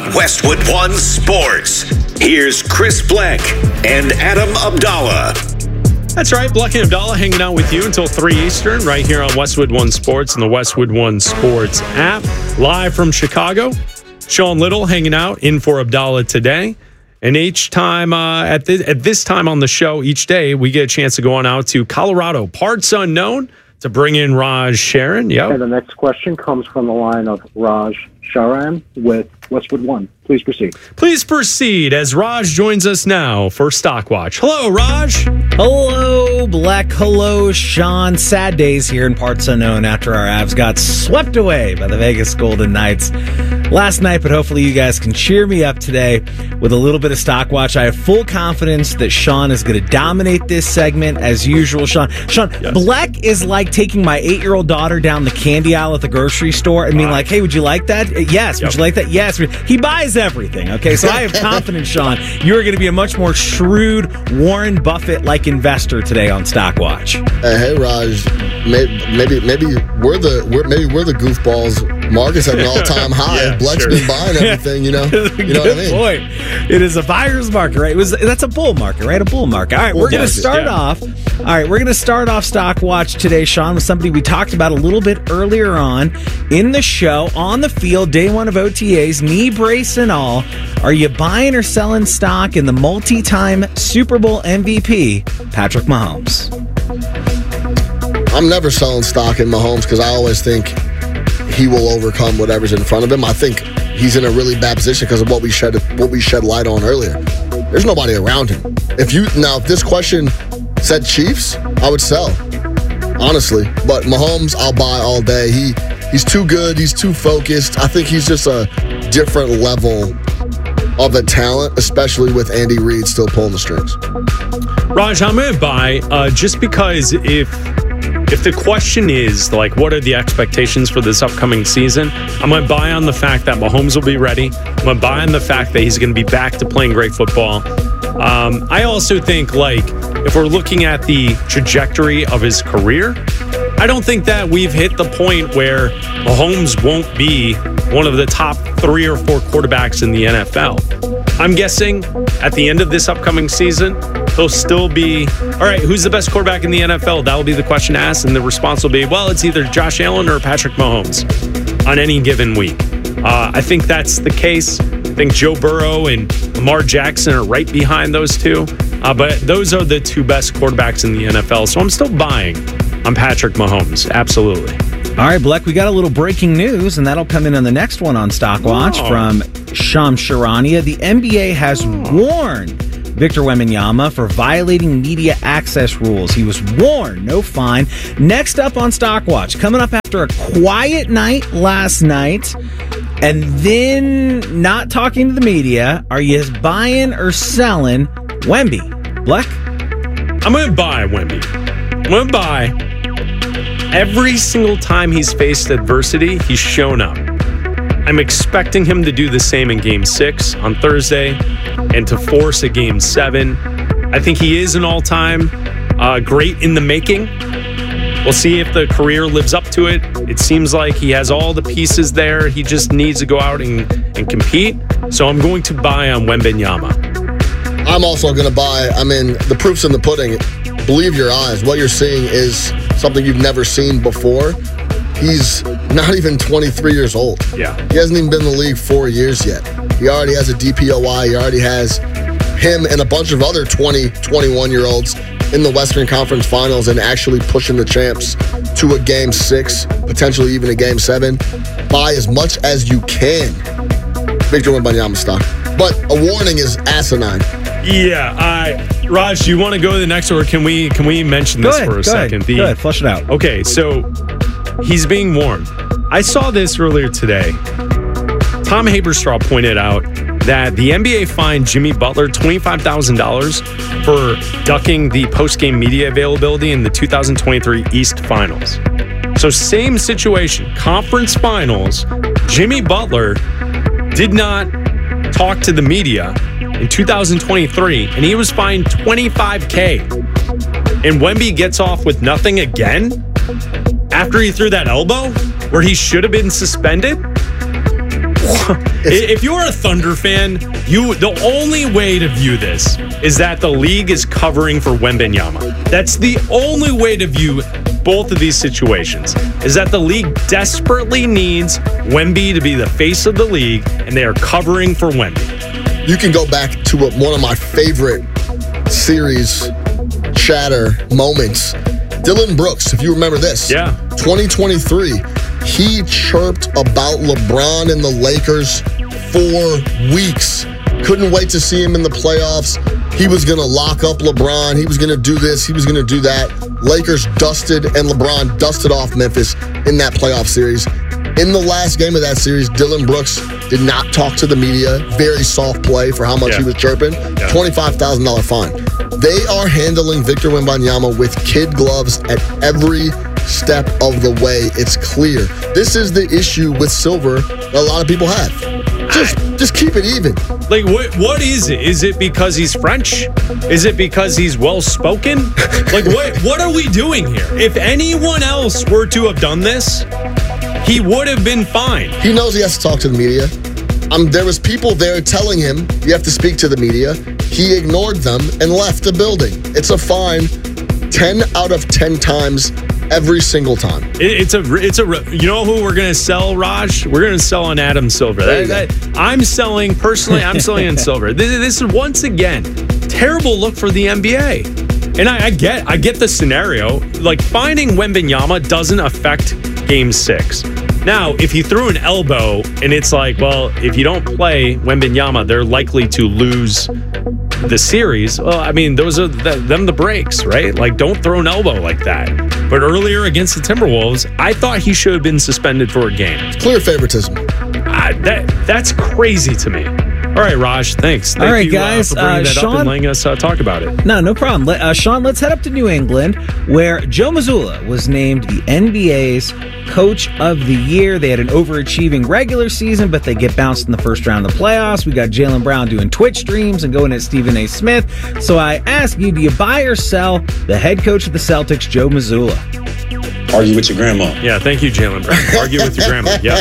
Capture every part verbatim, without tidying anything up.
Westwood One Sports. Here's Chris Bleck and Adam Abdallah. That's right, Bleck and Abdallah hanging out with you until three Eastern right here on Westwood One Sports and the Westwood One Sports app. Live from Chicago, Sean Little hanging out in for Abdallah today. And each time, uh, at, this, at this time on the show, each day, we get a chance to go on out to Colorado, parts unknown, to bring in Raj Sharon. Yep. And the next question comes from the line of Raj Sharan with Westwood One. Please proceed. Please proceed as Raj joins us now for Stock Watch. Hello, Raj. Hello, Bleck. Hello, Sean. Sad days here in parts unknown after our Avs got swept away by the Vegas Golden Knights last night, but hopefully you guys can cheer me up today with a little bit of Stock Watch. I have full confidence that Sean is going to dominate this segment as usual. Sean, Sean, yes. Bleck is like taking my eight-year-old daughter down the candy aisle at the grocery store and being like, hey, would you like that? Yes. Yep. Would you like that? Yes. He buys everything, okay? So I have confidence, Sean, you're going to be a much more shrewd Warren Buffett-like investor today on Stock Watch. Uh, hey, Raj, maybe, maybe maybe we're the we're, maybe we're the goofballs. Marcus had an all-time high. Yeah, Bleck's sure. been buying everything, you know. You know what I mean? Point. It is a buyer's market, right? It was that's a bull market, right? A bull market. All right, bull we're going to start yeah. off. All right, we're going to start off Stock Watch today, Sean, with somebody we talked about a little bit earlier on in the show, on the field, day one of O T As, knee brace and all. Are you buying or selling stock in the multi-time Super Bowl M V P, Patrick Mahomes? I'm never selling stock in Mahomes because I always think he will overcome whatever's in front of him. I think he's in a really bad position because of what we shed what we shed light on earlier. There's nobody around him. If you now, if this question said Chiefs, I would sell, honestly. But Mahomes, I'll buy all day. He he's too good. He's too focused. I think he's just a different level of a talent, especially with Andy Reid still pulling the strings. Raj, I'm going to buy uh, just because if if the question is, like, what are the expectations for this upcoming season, I'm going to buy on the fact that Mahomes will be ready. I'm going to buy on the fact that he's going to be back to playing great football. Um, I also think, like, if we're looking at the trajectory of his career, I don't think that we've hit the point where Mahomes won't be one of the top three or four quarterbacks in the N F L. I'm guessing at the end of this upcoming season, he'll still be, all right, who's the best quarterback in the N F L? That will be the question asked, and the response will be, well, it's either Josh Allen or Patrick Mahomes on any given week. Uh, I think that's the case. I think Joe Burrow and Lamar Jackson are right behind those two. Uh, but those are the two best quarterbacks in the N F L, so I'm still buying on Patrick Mahomes. Absolutely. All right, Bleck, we got a little breaking news, and that'll come in on the next one on Stock Watch oh. from Shams Charania. The N B A has warned Victor Wembanyama for violating media access rules. He was warned, no fine. Next up on Stock Watch, coming up after a quiet night last night, and then not talking to the media, are you buying or selling Wemby? Bleck? I'm going to buy Wemby. I'm going to buy. Every single time he's faced adversity, he's shown up. I'm expecting him to do the same in Game six on Thursday and to force a Game seven. I think he is an all-time uh, great in the making. We'll see if the career lives up to it. It seems like he has all the pieces there. He just needs to go out and, and compete. So I'm going to buy on Wembanyama. I'm also going to buy. I mean, the proof's in the pudding. Believe your eyes. What you're seeing is something you've never seen before. He's not even twenty-three years old. Yeah. He hasn't even been in the league four years yet. He already has a D P O Y. He already has him and a bunch of other twenty, twenty-one-year-olds in the Western Conference Finals and actually pushing the champs to a Game six, potentially even a Game seven. Buy as much as you can Victor Wembanyama stock. But a warning is asinine. Yeah, uh, Raj, do you want to go to the next, or can we can we mention this ahead, for a go second? Ahead, the, go ahead, flush it out. Okay, so he's being warned. I saw this earlier today. Tom Haberstraw pointed out that the N B A fined Jimmy Butler twenty-five thousand dollars for ducking the post-game media availability in the two thousand twenty-three East Finals. So same situation, conference finals, Jimmy Butler did not talk to the media in two thousand twenty-three, and he was fined twenty-five K. And Wemby gets off with nothing again after he threw that elbow where he should have been suspended? if you're a Thunder fan, you the only way to view this is that the league is covering for Wembanyama. That's the only way to view both of these situations, is that the league desperately needs Wemby to be the face of the league, and they are covering for Wemby. You can go back to a, one of my favorite series chatter moments. Dylan Brooks, if you remember this. Yeah. twenty twenty-three, he chirped about LeBron and the Lakers for weeks. Couldn't wait to see him in the playoffs. He was going to lock up LeBron. He was going to do this. He was going to do that. Lakers dusted, and LeBron dusted off Memphis in that playoff series. In the last game of that series, Dylan Brooks did not talk to the media. Very soft play for how much yeah. he was chirping. Yeah. twenty-five thousand dollars fine. They are handling Victor Wembanyama with kid gloves at every step of the way. It's clear. This is the issue with Silver that a lot of people have. Just, just keep it even. Like, what? What is it? Is it because he's French? Is it because he's well-spoken? Like, what? What are we doing here? If anyone else were to have done this, he would have been fine. He knows he has to talk to the media. Um, there was people there telling him you have to speak to the media. He ignored them and left the building. It's a fine ten out of ten times every single time. It, it's a, it's a, you know who we're going to sell, Raj? We're going to sell on Adam Silver. That, that, I'm selling, personally, I'm selling on Silver. This, this is, once again, terrible look for the N B A. And I, I get I get the scenario. Like, finding Wembanyama doesn't affect Game six. Now, if he threw an elbow and it's like, well, if you don't play Wembanyama, they're likely to lose the series. Well, I mean, those are the, them the breaks, right? Like, don't throw an elbow like that. But earlier against the Timberwolves, I thought he should have been suspended for a game. Clear favoritism. Uh, that That's crazy to me. All right, Raj, thanks. Thank All right, you, guys. uh, for bringing uh, that Sean, up and letting us uh, talk about it. No, no problem. Uh, Sean, let's head up to New England, where Joe Mazzulla was named the N B A's Coach of the Year. They had an overachieving regular season, but they get bounced in the first round of the playoffs. We got Jaylen Brown doing Twitch streams and going at Stephen A. Smith. So I ask you, do you buy or sell the head coach of the Celtics, Joe Mazzulla? Argue with your grandma. Yeah, thank you, Jaylen Brown. Argue with your grandma. Yeah.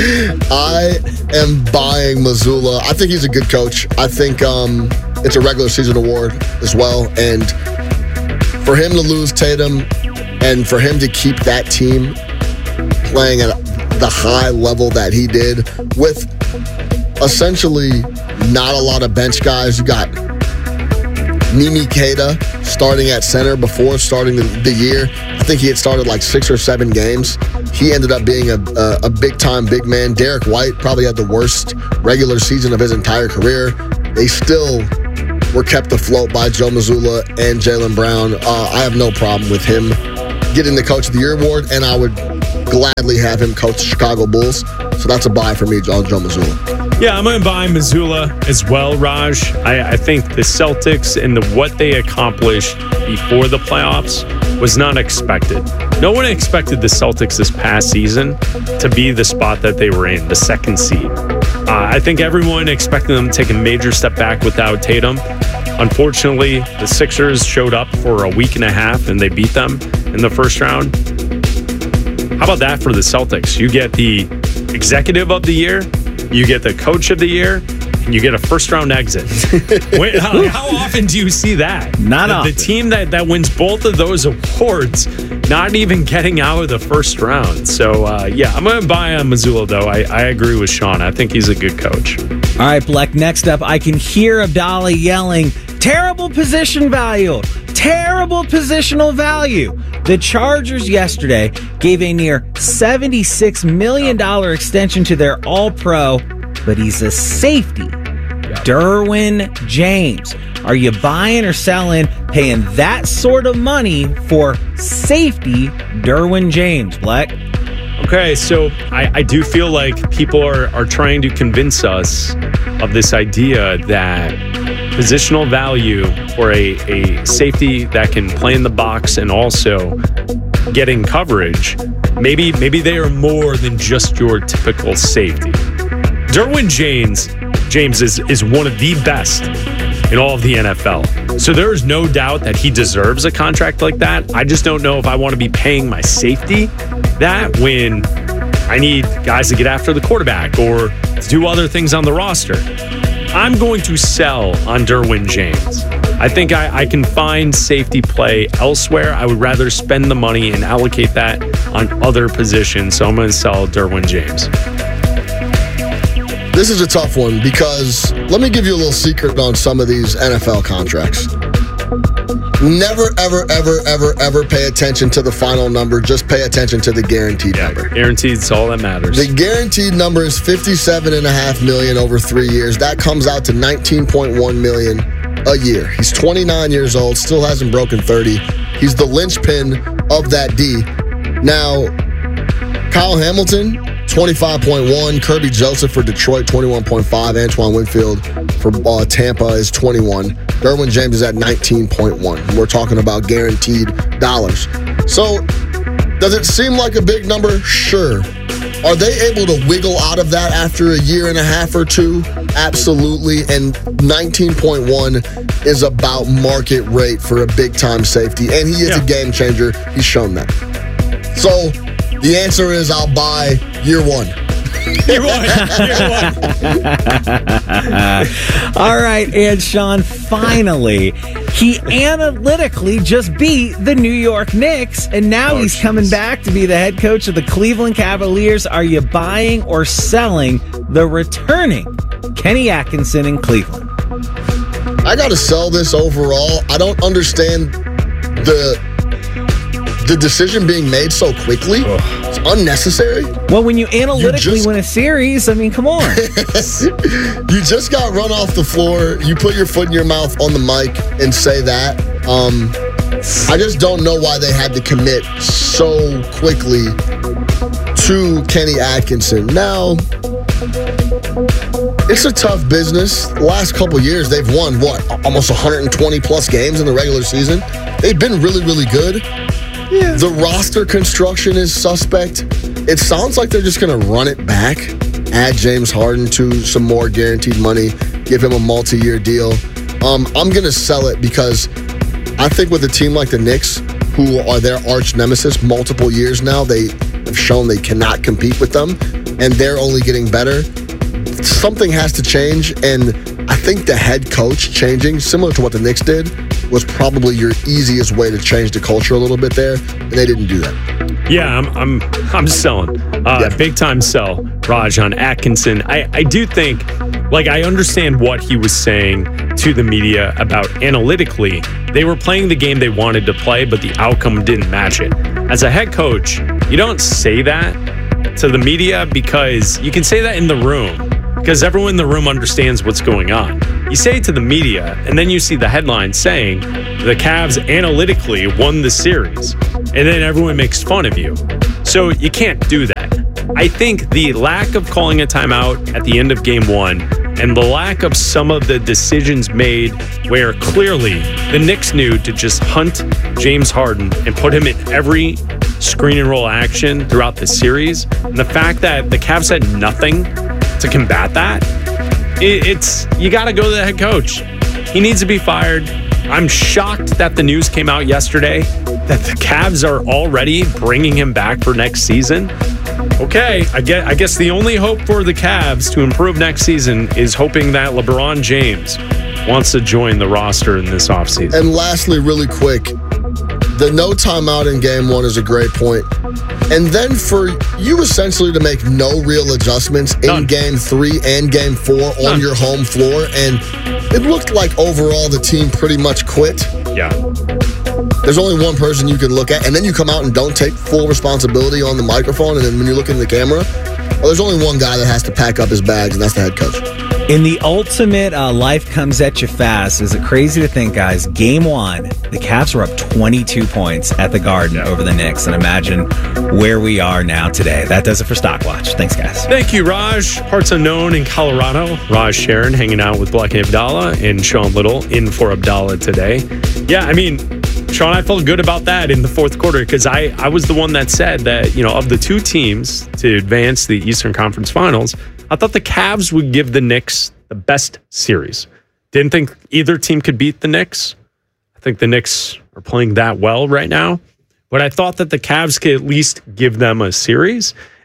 I am buying Mazzulla. I think he's a good coach. I think um, it's a regular season award as well. And for him to lose Tatum and for him to keep that team playing at the high level that he did with essentially not a lot of bench guys. You got Mimi Keita starting at center before starting the, the year. I think he had started like six or seven games. He ended up being a, a, a big-time big man. Derek White probably had the worst regular season of his entire career. They still were kept afloat by Joe Mazzulla and Jaylen Brown. Uh, I have no problem with him getting the Coach of the Year award, and I would gladly have him coach the Chicago Bulls. So that's a buy for me, Joe, Joe Mazzulla. Yeah, I'm going to buy Mazzulla as well, Raj. I, I think the Celtics and the, what they accomplished before the playoffs was not expected. No one expected the Celtics this past season to be the spot that they were in, the second seed. Uh, I think everyone expected them to take a major step back without Tatum. Unfortunately, the Sixers showed up for a week and a half and they beat them in the first round. How about that for the Celtics? You get the executive of the year, you get the coach of the year, and you get a first-round exit. Wait, how, how often do you see that? Not the, often. The team that, that wins both of those awards not even getting out of the first round. So, uh, yeah, I'm going to buy on Mazzulla, though. I, I agree with Sean. I think he's a good coach. All right, Bleck, next up, I can hear Abdallah yelling, terrible position value, terrible positional value. The Chargers yesterday gave a near seventy-six million dollars extension to their All-Pro, but he's a safety, Derwin James. Are you buying or selling, paying that sort of money for safety, Derwin James, Bleck? Okay, so I, I do feel like people are, are trying to convince us of this idea that positional value for a, a safety that can play in the box and also getting coverage, maybe maybe they are more than just your typical safety. Derwin James, James is, is one of the best in all of the N F L. So there is no doubt that he deserves a contract like that. I just don't know if I want to be paying my safety that when I need guys to get after the quarterback or to do other things on the roster. I'm going to sell on Derwin James. I think I, I can find safety play elsewhere. I would rather spend the money and allocate that on other positions. So I'm going to sell Derwin James. This is a tough one because let me give you a little secret on some of these N F L contracts. Never, ever, ever, ever, ever pay attention to the final number. Just pay attention to the guaranteed yeah, number. Guaranteed is all that matters. The guaranteed number is fifty-seven point five million dollars over three years. That comes out to nineteen point one million dollars a year. He's twenty-nine years old, still hasn't broken thirty. He's the linchpin of that D. Now, Kyle Hamilton, twenty-five point one. Kirby Joseph for Detroit, twenty-one point five. Antoine Winfield for uh, Tampa is twenty-one. Derwin James is at nineteen point one. We're talking about guaranteed dollars. So, does it seem like a big number? Sure. Are they able to wiggle out of that after a year and a half or two? Absolutely. And nineteen point one is about market rate for a big-time safety. And he is yeah. a game changer. He's shown that. So, the answer is I'll buy year one. Year one. Year one. All right, and Sean, finally, he analytically just beat the New York Knicks, and now oh, he's geez. coming back to be the head coach of the Cleveland Cavaliers. Are you buying or selling the returning Kenny Atkinson in Cleveland? I got to sell this overall. I don't understand the... The decision being made so quickly, it's unnecessary. Well, when you analytically you just, win a series, I mean, come on. You just got run off the floor. You put your foot in your mouth on the mic and say that. Um, I just don't know why they had to commit so quickly to Kenny Atkinson. Now, it's a tough business. The last couple years, they've won, what, almost one hundred twenty plus games in the regular season. They've been really, really good. Yeah. The roster construction is suspect. It sounds like they're just going to run it back, add James Harden to some more guaranteed money, give him a multi-year deal. Um, I'm going to sell it because I think with a team like the Knicks, who are their arch nemesis multiple years now, they have shown they cannot compete with them, and they're only getting better. Something has to change, and I think the head coach changing, similar to what the Knicks did, was probably your easiest way to change the culture a little bit there, and they didn't do that. Yeah, I'm I'm I'm selling. Uh, yeah. Big time sell, Raj, on Atkinson. I, I do think, like, I understand what he was saying to the media about analytically. They were playing the game they wanted to play, but the outcome didn't match it. As a head coach, you don't say that to the media because you can say that in the room because everyone in the room understands what's going on. You say it to the media, and then you see the headline saying the Cavs analytically won the series, and then everyone makes fun of you. So you can't do that. I think the lack of calling a timeout at the end of game one and the lack of some of the decisions made where clearly the Knicks knew to just hunt James Harden and put him in every screen and roll action throughout the series, and the fact that the Cavs had nothing to combat that, it's you got to go to the head coach. He needs to be fired. I'm shocked that the news came out yesterday that the Cavs are already bringing him back for next season. Okay, I guess, I guess the only hope for the Cavs to improve next season is hoping that LeBron James wants to join the roster in this offseason. And lastly, really quick, the no timeout in game one is a great point. And then for you essentially to make no real adjustments in None. game three and game four on None. your home floor. And it looked like overall the team pretty much quit. Yeah. There's only one person you can look at. And then you come out and don't take full responsibility on the microphone. And then when you look in the camera, well, there's only one guy that has to pack up his bags, and that's the head coach. In the ultimate uh, life comes at you fast, is it crazy to think, guys, game one, the Cavs were up twenty-two points at the Garden over the Knicks, and imagine where we are now today. That does it for Stockwatch. Thanks, guys. Thank you, Raj. Parts unknown in Colorado. Raj Sharon hanging out with Black and Abdallah and Sean Little in for Abdallah today. Yeah, I mean, Sean, I felt good about that in the fourth quarter because I, I was the one that said that, you know, of the two teams to advance the Eastern Conference Finals, I thought the Cavs would give the Knicks the best series. Didn't think either team could beat the Knicks. I think the Knicks are playing that well right now. But I thought that the Cavs could at least give them a series.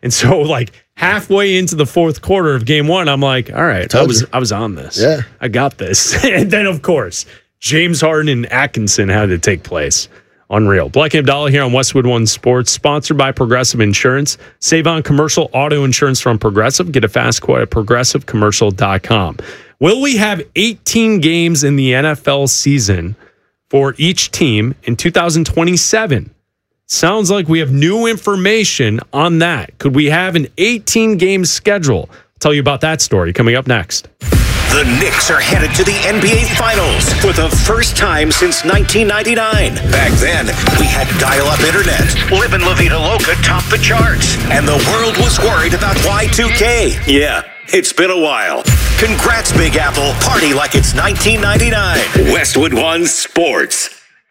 And so, like, halfway into the fourth quarter of game one, I'm like, all right, I was, I was on this. Yeah. I got this. And then, of course, James Harden and Atkinson had to take place. Unreal. Black and Abdallah here on Westwood One Sports, sponsored by Progressive Insurance. Save on commercial auto insurance from Progressive. Get a fast quote at progressive commercial dot com. Will we have eighteen games in the N F L season for each team in two thousand twenty-seven? Sounds like we have new information on that. Could we have an eighteen-game schedule? I'll tell you about that story coming up next. The Knicks are headed to the N B A Finals for the first time since nineteen ninety-nine. Back then, we had dial-up internet. Livin' La Vida Loca topped the charts. And the world was worried about Y two K. Yeah, it's been a while. Congrats, Big Apple. Party like it's nineteen ninety-nine. Westwood One Sports.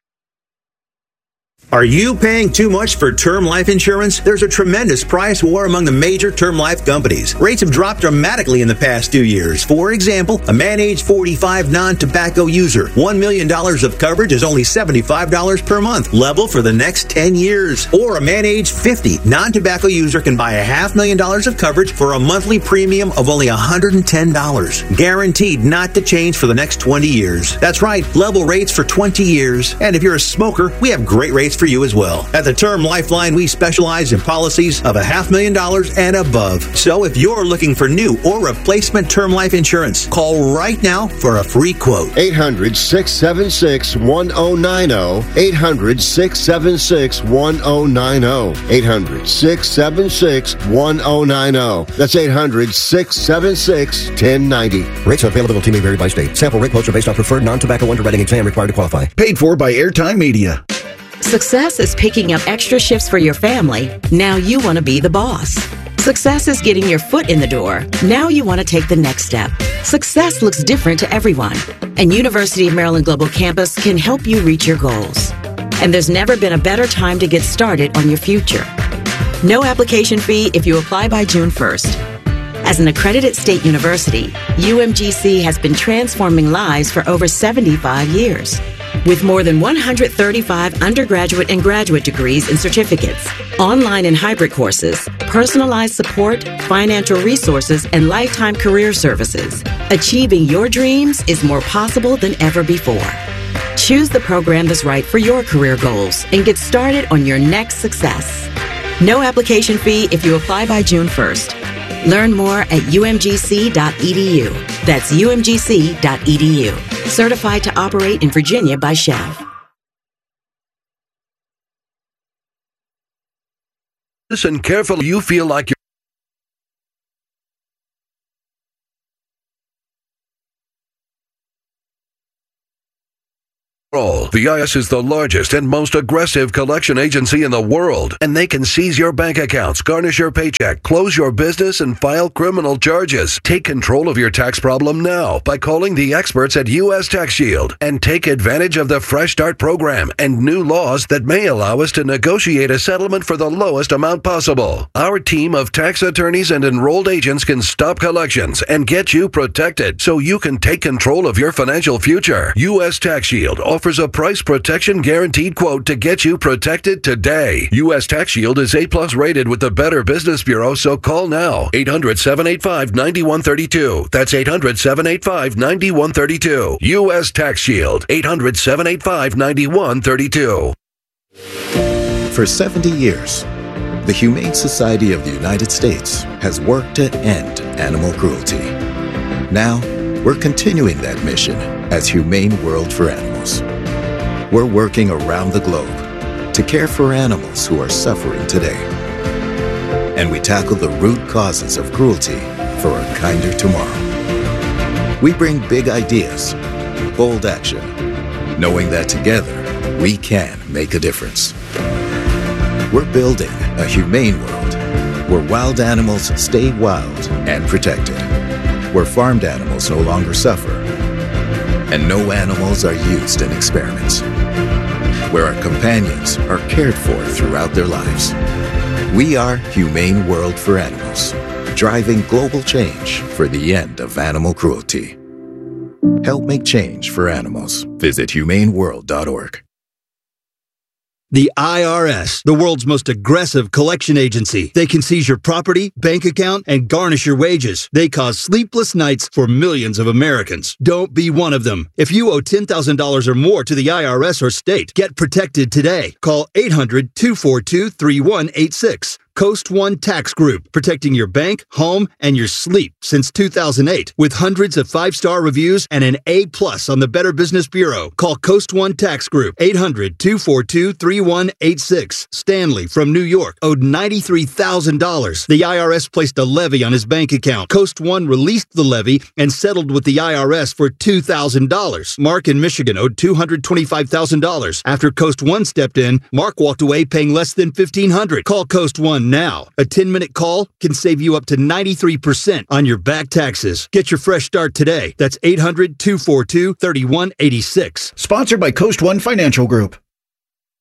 Are you paying too much for term life insurance? There's a tremendous price war among the major term life companies. Rates have dropped dramatically in the past two years. For example, a man age forty-five non-tobacco user, one million dollars of coverage is only seventy-five dollars per month, level for the next ten years. Or a man age fifty non-tobacco user can buy a half million dollars of coverage for a monthly premium of only one hundred ten dollars. Guaranteed not to change for the next twenty years. That's right, level rates for twenty years. And if you're a smoker, we have great rates for for you as well. At the Term Lifeline, we specialize in policies of a half million dollars and above. So if you're looking for new or replacement term life insurance, call right now for a free quote. eight hundred, six seven six, one oh nine oh. eight hundred, six seven six, one oh nine oh. eight hundred, six seven six, one oh nine oh. That's eight hundred, six seven six, one oh nine oh. Rates and availability may vary by state. Sample rate quotes are based on preferred non-tobacco underwriting exam required to qualify. Paid for by Airtime Media. Success is picking up extra shifts for your family. Now you want to be the boss. Success is getting your foot in the door. Now you want to take the next step. Success looks different to everyone, and University of Maryland Global Campus can help you reach your goals. And there's never been a better time to get started on your future. No application fee if you apply by June first. As an accredited state university, U M G C has been transforming lives for over seventy-five years. With more than one hundred thirty-five undergraduate and graduate degrees and certificates, online and hybrid courses, personalized support, financial resources, and lifetime career services, achieving your dreams is more possible than ever before. Choose the program that's right for your career goals and get started on your next success. No application fee if you apply by June first. Learn more at U M G C dot E D U. That's U M G C dot E D U. Certified to operate in Virginia by S H E V. Listen carefully. You feel like you're The I R S is the largest and most aggressive collection agency in the world, and they can seize your bank accounts, garnish your paycheck, close your business, and file criminal charges. Take control of your tax problem now by calling the experts at U S Tax Shield and take advantage of the Fresh Start program and new laws that may allow us to negotiate a settlement for the lowest amount possible. Our team of tax attorneys and enrolled agents can stop collections and get you protected so you can take control of your financial future. U S Tax Shield offers a price protection guaranteed quote to get you protected today. U S Tax Shield is A plus rated with the Better Business Bureau, so call now. eight hundred, seven eight five, nine one three two. That's eight hundred, seven eight five, nine one three two. U S Tax Shield. eight hundred, seven eight five, nine one three two. For seventy years, the Humane Society of the United States has worked to end animal cruelty. Now, we're continuing that mission as Humane World for Animals. We're working around the globe to care for animals who are suffering today. And we tackle the root causes of cruelty for a kinder tomorrow. We bring big ideas, bold action, knowing that together we can make a difference. We're building a humane world where wild animals stay wild and protected, where farmed animals no longer suffer, and no animals are used in experiments, where our companions are cared for throughout their lives. We are Humane World for Animals, driving global change for the end of animal cruelty. Help make change for animals. Visit humane world dot org. The I R S, the world's most aggressive collection agency. They can seize your property, bank account, and garnish your wages. They cause sleepless nights for millions of Americans. Don't be one of them. If you owe ten thousand dollars or more to the I R S or state, get protected today. Call eight hundred, two four two, three one eight six. Coast One Tax Group, protecting your bank, home, and your sleep since two thousand eight. With hundreds of five-star reviews and an A plus on the Better Business Bureau. Call Coast One Tax Group, eight hundred, two four two, three one eight six. Stanley from New York owed ninety-three thousand dollars. The I R S placed a levy on his bank account. Coast One released the levy and settled with the I R S for two thousand dollars. Mark in Michigan owed two hundred twenty-five thousand dollars. After Coast One stepped in, Mark walked away paying less than fifteen hundred dollars. Call Coast One now. A ten-minute call can save you up to ninety-three percent on your back taxes. Get your fresh start today. That's eight hundred, two four two, three one eight six. Sponsored by Coast One Financial Group.